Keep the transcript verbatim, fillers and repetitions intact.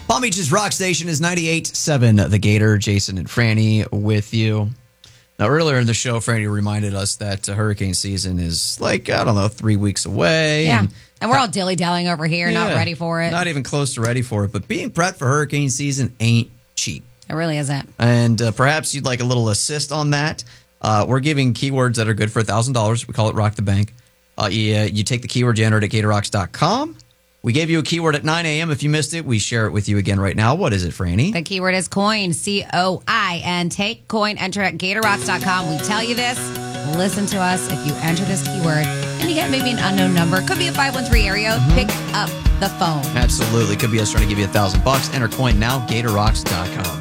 Palm Beach's Rock Station is ninety-eight point seven. The Gator, Jason and Franny with you. Now, earlier in the show, Franny reminded us that uh, hurricane season is like, I don't know, three weeks away. Yeah. And, and we're all dilly-dallying over here, yeah, not ready for it. Not even close to ready for it. But being prepped for hurricane season ain't cheap. It really isn't. And uh, perhaps you'd like a little assist on that. Uh, we're giving keywords that are good for one thousand dollars. We call it Rock the Bank. Uh, you, uh, you take the keyword generated at gator rocks dot com. We gave you a keyword at nine a.m. If you missed it, we share it with you again right now. What is it, Franny? The keyword is coin, C O I N. Take coin, enter at gator rocks dot com. We tell you this. Listen to us. If you enter this keyword and you get maybe an unknown number, could be a five one three area, mm-hmm. pick up the phone. Absolutely. Could be us trying to give you a thousand bucks. Enter coin now, gator rocks dot com.